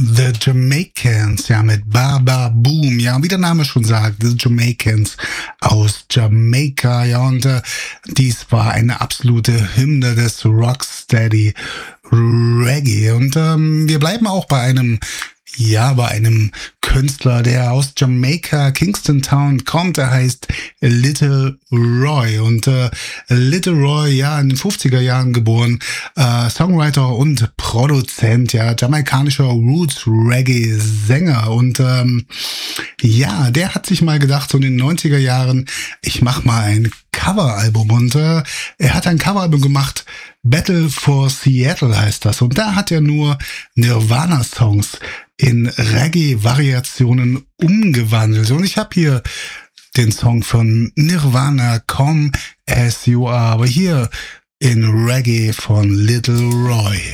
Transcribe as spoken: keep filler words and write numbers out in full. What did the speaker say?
The Jamaicans, ja, mit Ba Ba Boom, ja, wie der Name schon sagt, The Jamaicans aus Jamaika, ja, und äh, dies war eine absolute Hymne des Rocksteady Reggae. Und ähm, wir bleiben auch bei einem, ja, bei einem Künstler, der aus Jamaika, Kingston Town kommt. Er heißt Little Roy. Und äh, Little Roy, ja, in den fünfziger Jahren geboren, äh, Songwriter und Produzent, ja, jamaikanischer Roots-Reggae-Sänger. Und ähm, ja, der hat sich mal gedacht, so in den neunziger Jahren, ich mach mal ein Coveralbum. Und äh, er hat ein Coveralbum gemacht, Battle for Seattle heißt das. Und da hat er nur Nirvana-Songs in Reggae-Variationen umgewandelt. Und ich habe hier den Song von Nirvana, Come As You Are, aber hier in Reggae von Little Roy.